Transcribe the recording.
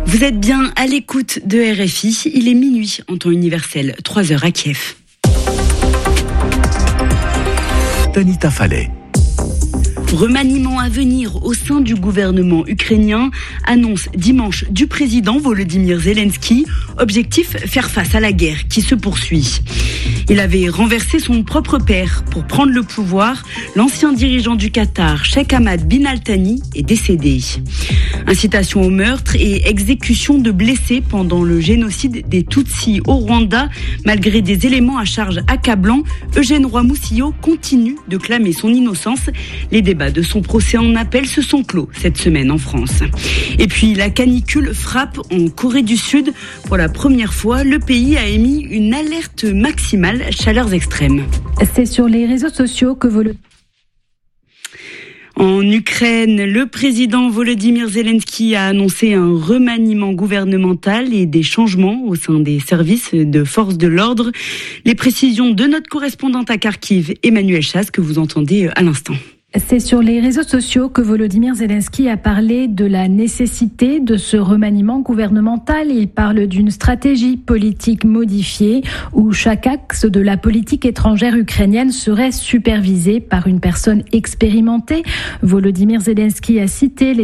Vous êtes bien à l'écoute de RFI, il est minuit en temps universel, 3h à Kiev. Tanita Fallet. Remaniement à venir au sein du gouvernement ukrainien, annonce dimanche du président Volodymyr Zelensky. Objectif, faire face à la guerre qui se poursuit. Il avait renversé son propre père pour prendre le pouvoir. L'ancien dirigeant du Qatar, Sheikh Ahmad bin Al-Thani, est décédé. Incitation au meurtre et exécution de blessés pendant le génocide des Tutsis au Rwanda. Malgré des éléments à charge accablants, Eugène Roy-Mousillot continue de clamer son innocence. Les débats de son procès en appel se sont clos cette semaine en France. Et puis la canicule frappe en Corée du Sud. Pour la première fois, le pays a émis une alerte maximale chaleurs extrêmes. C'est sur les réseaux sociaux que En Ukraine, le président Volodymyr Zelensky a annoncé un remaniement gouvernemental et des changements au sein des services de forces de l'ordre. Les précisions de notre correspondante à Kharkiv, Emmanuel Chasse, que vous entendez à l'instant. C'est sur les réseaux sociaux que Volodymyr Zelensky a parlé de la nécessité de ce remaniement gouvernemental. Il parle d'une stratégie politique modifiée où chaque axe de la politique étrangère ukrainienne serait supervisé par une personne expérimentée. Volodymyr Zelensky a cité les